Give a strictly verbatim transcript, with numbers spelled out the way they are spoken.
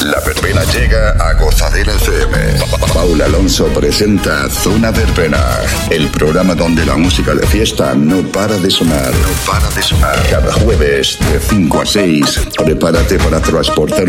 La verbena llega a Gozadera F M. Paula Alonso presenta Zona Verbena, el programa donde la música de fiesta no para de sonar. No para de sonar. Cada jueves de cinco a seis, prepárate para transportarte